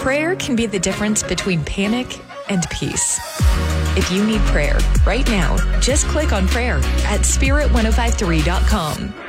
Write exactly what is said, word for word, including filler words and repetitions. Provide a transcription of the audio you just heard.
Prayer can be the difference between panic and peace. If you need prayer right now, just click on prayer at spirit ten fifty-three dot com.